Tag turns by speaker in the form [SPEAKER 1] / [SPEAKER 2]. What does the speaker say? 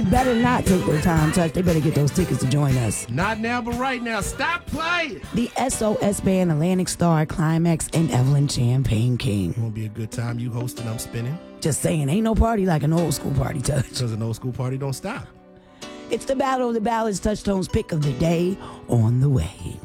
[SPEAKER 1] Better not take their time, Touch. They better get those tickets to join us.
[SPEAKER 2] Not now, but right now. Stop playing.
[SPEAKER 1] The SOS Band, Atlantic Star, Climax, and Evelyn Champagne King.
[SPEAKER 2] Gonna be a good time. You hosting, I'm spinning.
[SPEAKER 1] Just saying, ain't no party like an old school party, Touch.
[SPEAKER 2] Because an old school party don't stop.
[SPEAKER 1] It's the Battle of the Ballads, Touchstone's pick of the day on the way.